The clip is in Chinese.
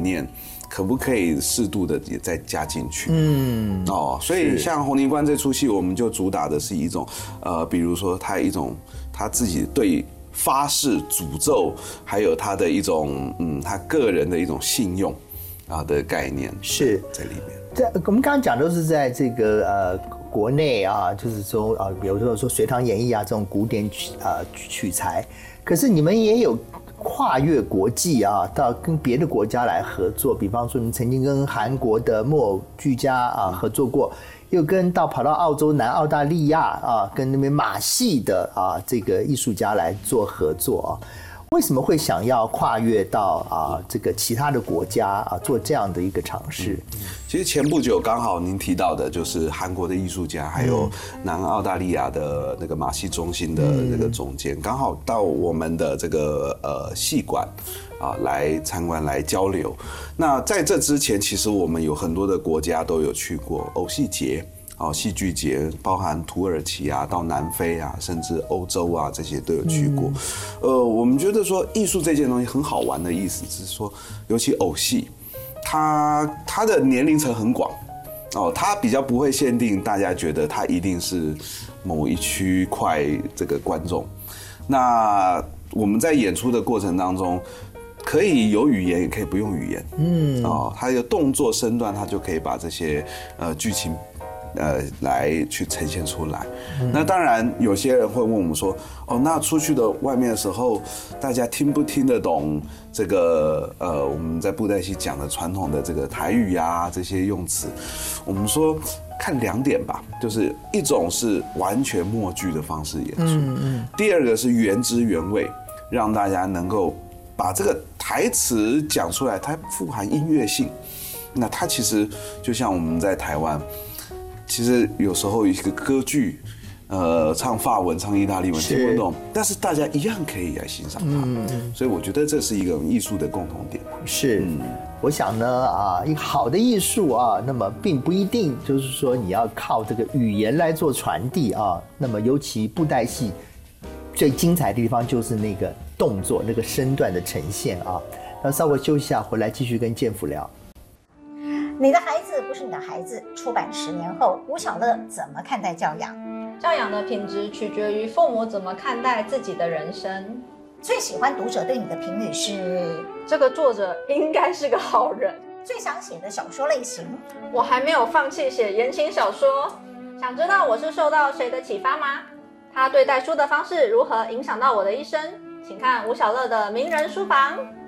念，可不可以适度的也再加进去？所以像红泥关这出戏，我们就主打的是一种比如说他自己对发誓、诅咒，还有他的一种他个人的一种信用的概念是在里面。 我们刚刚讲都是在这个国内就是说比如说《隋唐演义》这种古典取材，可是你们也有跨越国际到跟别的国家来合作，比方说你们曾经跟韩国的木偶剧家合作过，又跑到澳洲、南澳大利亚跟那边马戏的这个艺术家来做合作为什么会想要跨越到这个其他的国家做这样的一个尝试？ 其实前不久刚好您提到的就是韩国的艺术家，还有南澳大利亚的那个马戏中心的那个总监，刚好到我们的这个戏馆来参观来交流。那在这之前，其实我们有很多的国家都有去过偶戏节。戏剧节包含土耳其到南非甚至欧洲这些都有去过。我们觉得说艺术这件东西很好玩的意思是说，尤其偶戏，它的年龄层很广它比较不会限定大家觉得它一定是某一区块这个观众。那我们在演出的过程当中，可以有语言，也可以不用语言。它有动作身段，它就可以把这些剧情。来去呈现出来。那当然，有些人会问我们说，那出去的外面的时候，大家听不听得懂这个我们在布袋戏讲的传统的这个台语这些用词？我们说看2点吧，就是一种是完全默剧的方式演出，第二个是原汁原味，让大家能够把这个台词讲出来，它富含音乐性。那它其实就像我们在台湾。其实有时候一个歌剧，唱法文、唱意大利文听不懂，但是大家一样可以来欣赏它。所以我觉得这是一个艺术的共同点。 是，我想呢一个好的艺术那么并不一定就是说你要靠这个语言来做传递那么尤其布袋戏最精彩的地方就是那个动作、那个身段的呈现那稍微休息一下，回来继续跟建甫聊。 你的孩子不是你的孩子，出版10年后，吴晓乐怎么看待教养？ 教养的品质取决于父母怎么看待自己的人生。 最喜欢读者对你的评语是： 这个作者应该是个好人。 最想写的小说类型？ 我还没有放弃写言情小说。想知道我是受到谁的启发吗？他对待书的方式如何影响到我的一生？请看吴晓乐的名人书房。